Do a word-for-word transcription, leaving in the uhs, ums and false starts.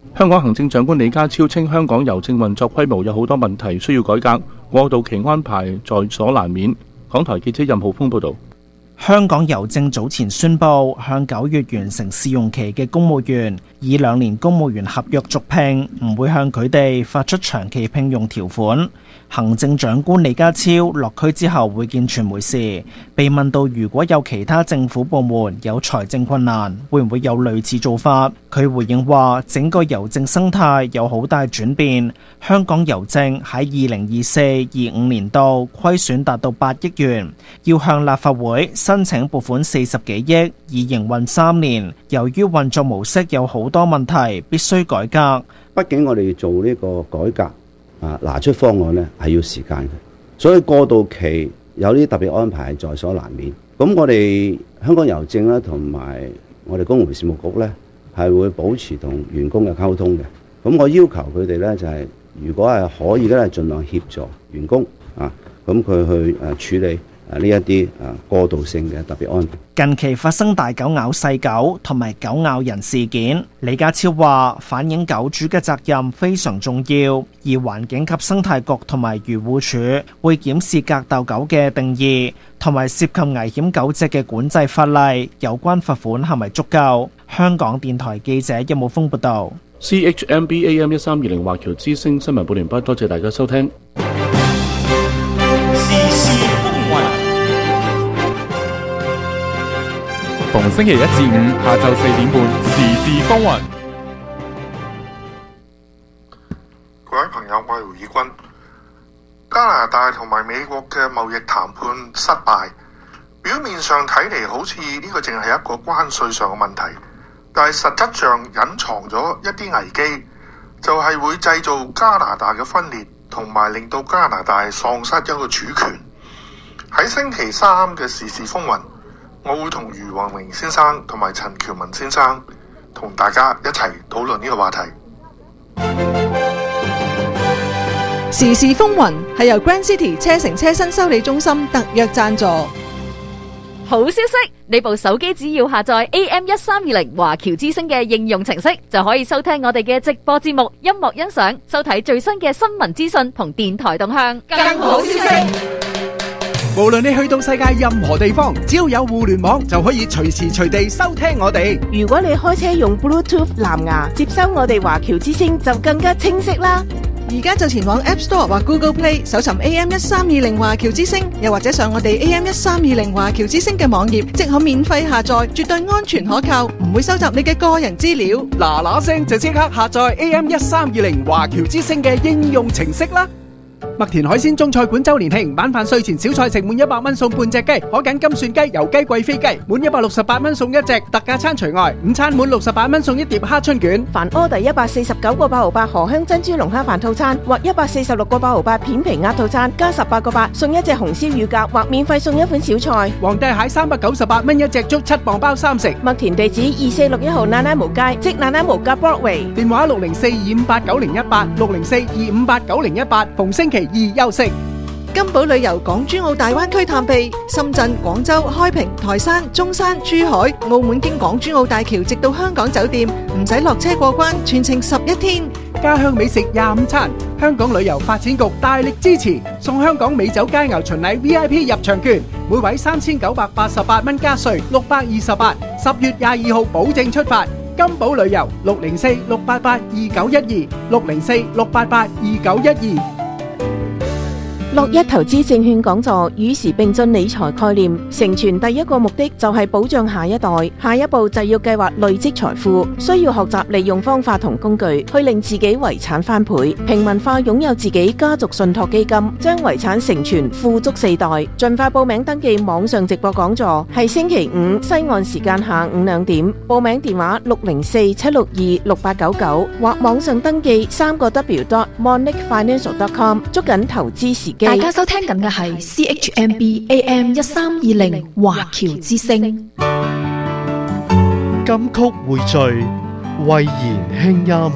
香港行政長官李家超稱，香港郵政運作規模有好多問題需要改革，過渡期安排在所難免。港台記者任浩峰報導。 香港郵政早前宣布，向九月完成試用期嘅公務員以兩年公務員合約續聘，唔會向佢哋發出長期聘用條款。行政長官李家超落區之後會見傳媒時，被問到如果有其他政府部門有財政困難，會唔會有類似做法？佢回應話，整個郵政生態有好大轉變，香港郵政喺二零二四、二五年度虧損達到八億元，要向立法會申請撥款四十幾億，以營運三年。由於運作模式有好多問題，必須改革。 畢竟我哋做呢個改革啊，拿出方案呢係要時間嘅，所以過渡期有啲特別安排係在所難免。咁我哋香港郵政咧，同埋我哋公務員事務局呢，係會保持同員工嘅溝通嘅。咁我要求佢哋呢，就係、是，如果係可以咧，係盡量協助員工啊，咁佢去誒處理。呢一啲啊過渡性嘅特別安排。 近期發生大狗咬細狗同埋狗咬人事件，李家超話反映狗主嘅責任非常重要，而環境及生態局同埋漁護署會檢視格鬥狗嘅定義，同埋涉及危險狗隻嘅管制法例，有關罰款係咪足夠？香港電台記者任武峰報道。 C H M B A M 一三二零華僑之聲新聞報連畢，多謝大家收聽。 逢星期一至五下晝四點半，時事風雲。 各位朋友，我係胡以軍。加拿大同埋美國嘅貿易談判失敗，表面上睇嚟好似呢個淨係一個關稅上嘅問題，但係實質上隱藏咗一啲危機，就係會製造加拿大嘅分裂，同埋令到加拿大喪失一個主權。喺星期三嘅時事風雲，我會同余宏明先生同埋陳喬文先生同大家一齊討論呢個話題。 時事風雲係由 Grand City 車城車身修理中心特約贊助。 好消息，你部手機只要下載 A M 一三二零華僑之聲嘅應用程式，就可以收聽我哋嘅直播節目、音樂欣賞、收睇最新嘅新聞資訊同電台動向。更好消息， 無論你去到世界任何地方，只要有互聯網就可以隨時隨地收聽我哋。 如果你開車用 Bluetooth 藍牙接收我哋華僑之聲，就更加清晰啦。 而家就前往 App Store 或 Google Play 搜尋 A M 一三二零華僑之聲，又或者上我哋 A M 一三二零華僑之聲嘅網頁，即可免費下載，絕對安全可靠，唔會收集你嘅個人資料。 嗱嗱聲就即刻下載 A M 一三二零華僑之聲嘅應用程式啦！麥田海鮮中菜館周年慶，晚飯睡前小菜食滿一百蚊送半隻雞，可揀金蒜雞、油雞、貴妃雞，滿一百六十八蚊送一隻，特價餐除外。午餐滿六十八蚊送一碟蝦春卷。 凡order一百四十九個八毫八荷香珍珠龍蝦飯套餐，或一百四十六個八毫八片皮鴨套餐，加十八個八送一隻紅燒乳鴿，或免費送一款小菜。 皇帝蟹三百九十八蚊一隻，粥七磅包三食。 麥田地址二四六一號奶奶毛街，即奶奶毛街 Broadway。 電話六零四二五八九零一八，六零四二五八九零一八，逢星期二休息。 金寶旅遊港珠澳大灣區探秘，深圳、廣州、開平、台山、中山、珠海、澳門經港珠澳大橋直到香港酒店，唔使落車過關，全程十一天。 家鄉美食廿五餐，香港旅遊發展局大力支持，送香港美酒佳餚巡禮 V I P 入場券，每位三千九百八十八蚊加稅，六百二十八。十月廿二號保證出發。金寶旅遊六零四六八八二九一二，六零四六八八二九一二。 樂一投資證券講座與時並進理財概念，成全第一個目的就係保障下一代，下一步就要計劃累積財富，需要學習利用方法同工具去令自己遺產翻倍，平民化擁有自己家族信託基金，將遺產成全富足四代。盡快報名登記網上直播講座，係星期五西岸時間下午兩點，報名電話六零四七六二六八九九或網上登記三個 w dot monic financial dot com， 捉緊投資時機。 大家收聽緊嘅係 C H M B A M 一三二零華僑之聲。 金曲匯聚，慧言輕音。